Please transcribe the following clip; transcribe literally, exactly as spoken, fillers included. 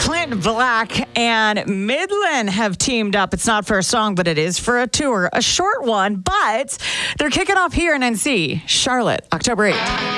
Clint Black and Midland have teamed up. It's not for a song, but it is for a tour. A short one, but they're kicking off here in N C, Charlotte, October eighth.